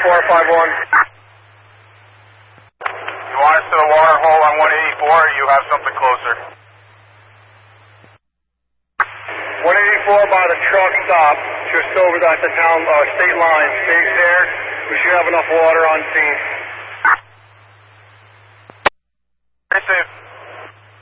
451. You want us to the water hole on 184, or you have something closer? 184 by the truck stop, just over at the town state line. Stays there. We should have enough water on scene.